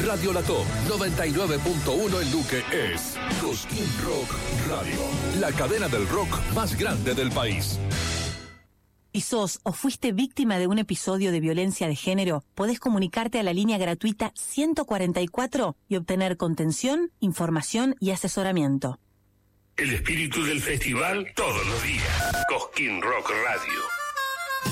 Radio La Top 99.1 en Luque es Cosquín Rock Radio, la cadena del rock más grande del país. Si sos o fuiste víctima de un episodio de violencia de género, podés comunicarte a la línea gratuita 144 y obtener contención, información y asesoramiento. El espíritu del festival todos los días. Cosquín Rock Radio.